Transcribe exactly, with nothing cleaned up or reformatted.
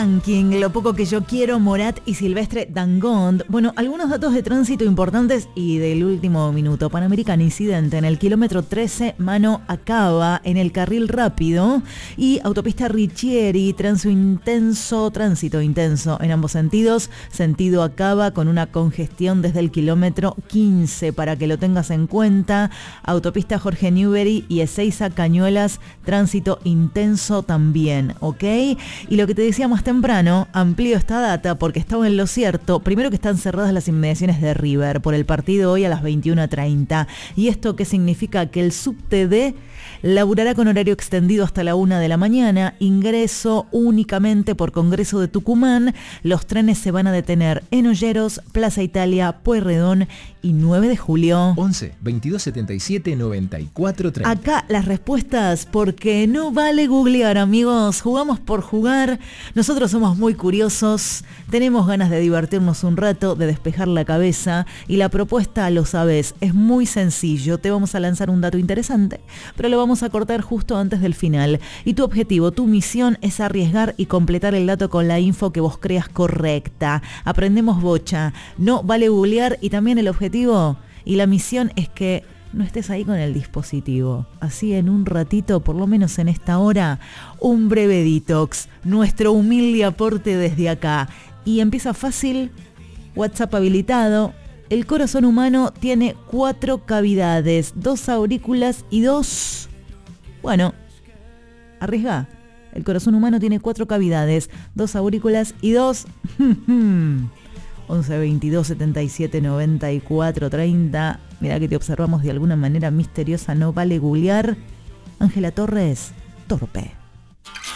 Ranking, lo poco que yo quiero, Morat y Silvestre Dangond. Bueno, algunos datos de tránsito importantes y del último minuto. Panamericana, incidente en el kilómetro trece, mano a Cava, en el carril rápido. Y autopista Richieri, tránsito intenso, tránsito intenso en ambos sentidos. Sentido a Cava con una congestión desde el kilómetro quince, para que lo tengas en cuenta. Autopista Jorge Newbery y Ezeiza Cañuelas, tránsito intenso también, ¿ok? Y lo que te decía más temprano, amplío esta data porque estaba en lo cierto. Primero, que están cerradas las inmediaciones de River por el partido hoy a las veintiuna treinta. ¿Y esto qué significa? Que el subte D laburará con horario extendido hasta la una de la mañana. Ingreso únicamente por Congreso de Tucumán. Los trenes se van a detener en Olleros, Plaza Italia, Pueyrredón y nueve de julio. once, veintidós setenta y siete, noventa y cuatro treinta. Acá las respuestas, porque no vale googlear, amigos. Jugamos por jugar. Nosotros somos muy curiosos. Tenemos ganas de divertirnos un rato, de despejar la cabeza. Y la propuesta, lo sabes, es muy sencillo. Te vamos a lanzar un dato interesante, pero lo vamos a cortar justo antes del final. Y tu objetivo, tu misión es arriesgar y completar el dato con la info que vos creas correcta. Aprendemos bocha. No vale googlear. Y también el objetivo y la misión es que no estés ahí con el dispositivo. Así en un ratito, por lo menos en esta hora, un breve detox. Nuestro humilde aporte desde acá. Y empieza fácil. WhatsApp habilitado. El corazón humano tiene cuatro cavidades, dos aurículas y dos... Bueno, arriesga. El corazón humano tiene cuatro cavidades, dos aurículas y dos... once, veintidós, setenta y siete, noventa y cuatro, treinta. Mirá que te observamos de alguna manera misteriosa, no vale googlear. Ángela Torres, torpe.